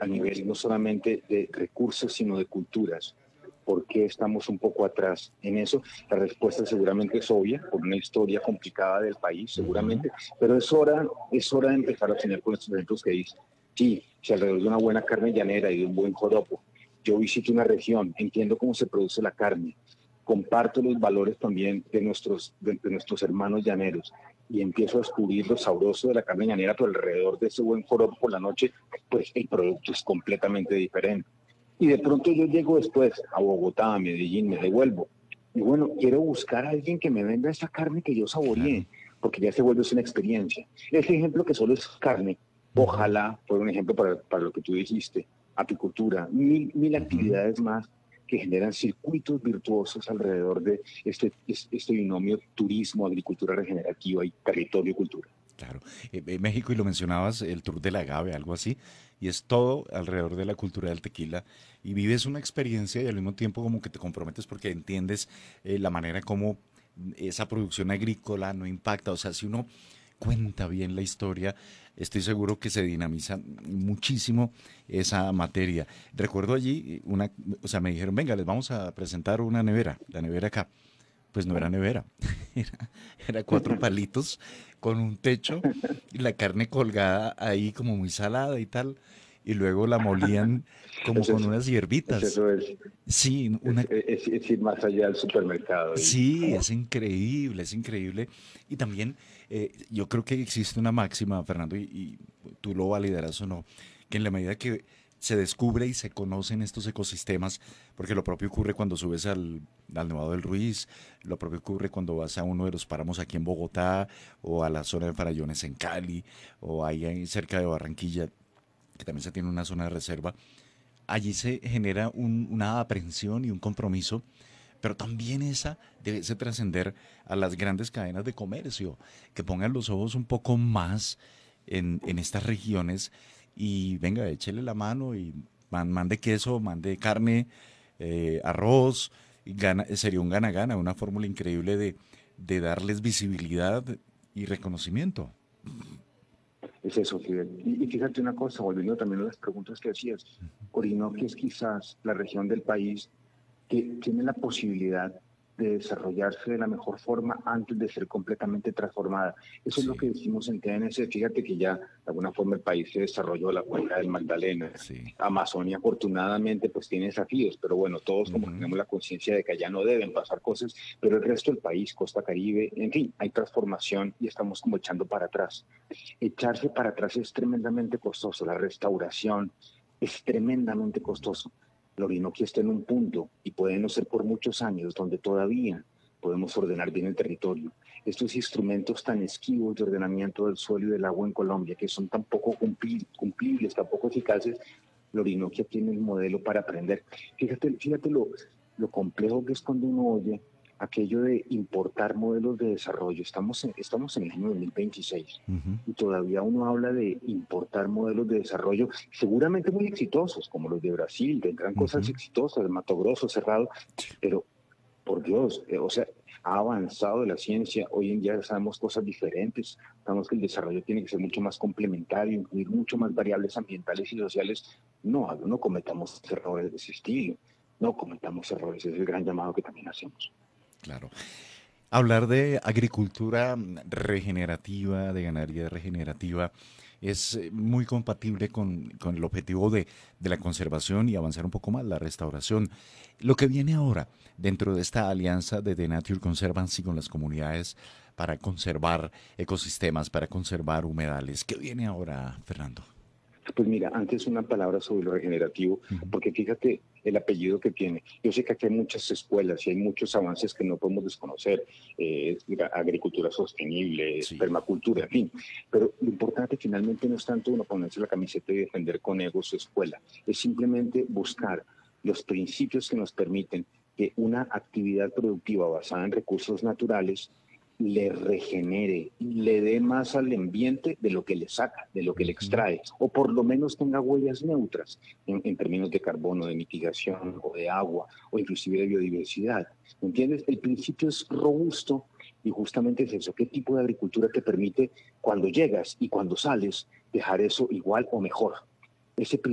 a nivel no solamente de recursos, sino de culturas. ¿Por qué estamos un poco atrás en eso? La respuesta seguramente es obvia, por una historia complicada del país, Ujú. seguramente, pero es hora de empezar a tener con estos ejemplos que dicen. Sí, si alrededor de una buena carne llanera y de un buen joropo, yo visito una región, entiendo cómo se produce la carne, comparto los valores también de nuestros hermanos llaneros y empiezo a descubrir lo sabroso de la carne llanera, pero alrededor de ese buen joropo por la noche, pues el producto es completamente diferente. Y de pronto yo llego después a Bogotá, a Medellín, me devuelvo. Y bueno, quiero buscar a alguien que me venda esa carne que yo Claro. saboreé, porque ya se vuelve una experiencia. Ese ejemplo que solo es carne, Ujú, ojalá fuera un ejemplo para lo que tú dijiste, apicultura, mil ujú. actividades más que generan circuitos virtuosos alrededor de este binomio turismo, agricultura regenerativa y territorio-cultura. Claro. México, y lo mencionabas, el Tour del Agave, algo así, y es todo alrededor de la cultura del tequila, y vives una experiencia y al mismo tiempo como que te comprometes porque entiendes la manera como esa producción agrícola no impacta, o sea, si uno cuenta bien la historia, estoy seguro que se dinamiza muchísimo esa materia. Recuerdo allí o sea, me dijeron, venga, les vamos a presentar una nevera, la nevera acá. Pues no era nevera, era cuatro palitos con un techo y la carne colgada ahí como muy salada y tal, y luego la molían como Eso con es, unas hierbitas. eso Sí, una, es ir más allá del supermercado. sí, es increíble, es increíble. Y también yo creo que existe una máxima, Fernando, y tú lo validarás o no, que en la medida que se descubre y se conocen estos ecosistemas, porque lo propio ocurre cuando subes al Nevado del Ruiz, lo propio ocurre cuando vas a uno de los páramos aquí en Bogotá, o a la zona de Farallones en Cali, o ahí cerca de Barranquilla, que también se tiene una zona de reserva, allí se genera una aprensión y un compromiso, pero también esa debe se trascender a las grandes cadenas de comercio, que pongan los ojos un poco más en estas regiones y venga, échele la mano y mande queso, mande carne, arroz, y sería un gana-gana, una fórmula increíble de darles visibilidad y reconocimiento. Es eso, Fidel. Y fíjate una cosa, volviendo también a las preguntas que hacías, Orinoquia es quizás la región del país que tiene la posibilidad de desarrollarse de la mejor forma antes de ser completamente transformada. Eso es lo que Sí, decimos en TNC. Fíjate que ya de alguna forma el país se desarrolló la cuenca del Magdalena. sí. Amazonia afortunadamente pues tiene desafíos, pero bueno, todos como que Ujú. tenemos la conciencia de que allá no deben pasar cosas, pero el resto del país, Costa Caribe, en fin, hay transformación y estamos como echando para atrás. Echarse para atrás es tremendamente costoso, la restauración es tremendamente costoso. El Orinoquia está en un punto, y puede no ser por muchos años, donde todavía podemos ordenar bien el territorio. Estos instrumentos tan esquivos de ordenamiento del suelo y del agua en Colombia, que son tan poco cumplibles, tan poco eficaces, el Orinoquia tiene el modelo para aprender. Fíjate lo complejo que es cuando uno oye aquello de importar modelos de desarrollo. Estamos en el año 2026 Ujú. y todavía uno habla de importar modelos de desarrollo seguramente muy exitosos, como los de Brasil, tendrán cosas Ujú. exitosas, Mato Grosso, Cerrado, pero por Dios, o sea, ha avanzado la ciencia, hoy en día sabemos cosas diferentes, sabemos que el desarrollo tiene que ser mucho más complementario, incluir mucho más variables ambientales y sociales. No cometamos errores de ese estilo, no cometamos errores, ese es el gran llamado que también hacemos. Claro. Hablar de agricultura regenerativa, de ganadería regenerativa, es muy compatible con el objetivo de la conservación y avanzar un poco más la restauración. Lo que viene ahora dentro de esta alianza de The Nature Conservancy con las comunidades para conservar ecosistemas, para conservar humedales, ¿qué viene ahora, Fernando? Pues mira, antes una palabra sobre lo regenerativo, Ujú. porque fíjate el apellido que tiene. Yo sé que aquí hay muchas escuelas y hay muchos avances que no podemos desconocer, agricultura sostenible, Sí. permacultura, en fin, pero lo importante finalmente no es tanto uno ponerse la camiseta y defender con ego su escuela, es simplemente buscar los principios que nos permiten que una actividad productiva basada en recursos naturales le regenere, le dé más al ambiente de lo que le saca, de lo que le Ujú. extrae, o por lo menos tenga huellas neutras en términos de carbono, de mitigación, o de agua, o inclusive de biodiversidad. ¿Entiendes? El principio es robusto y justamente es eso. ¿Qué tipo de agricultura te permite cuando llegas y cuando sales dejar eso igual o mejor? Ese